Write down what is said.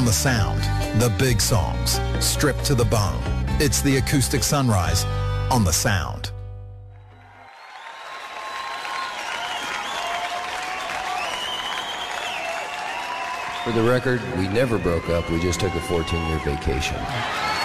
the sound, the big songs, stripped to the bone. It's the acoustic sunrise on the Sound. For the record, we never broke up. We just took a 14-year vacation.